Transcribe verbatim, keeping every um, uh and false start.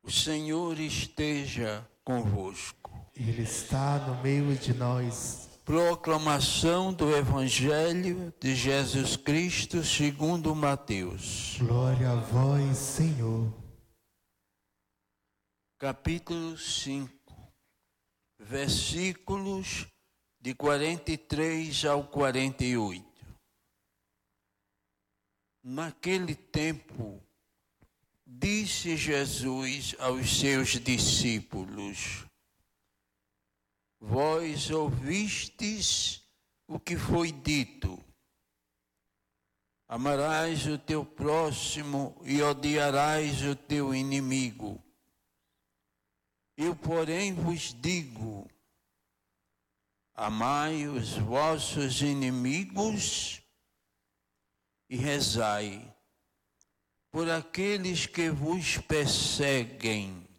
O Senhor esteja convosco. Ele está no meio de nós. Proclamação do Evangelho de Jesus Cristo segundo Mateus. Glória a vós, Senhor. Capítulo cinco, versículos de quarenta e três ao quarenta e oito. Naquele tempo, disse Jesus aos seus discípulos: Vós ouvistes o que foi dito: amarás o teu próximo e odiarás o teu inimigo. Eu, porém, vos digo: amai os vossos inimigos e rezai por aqueles que vos perseguem,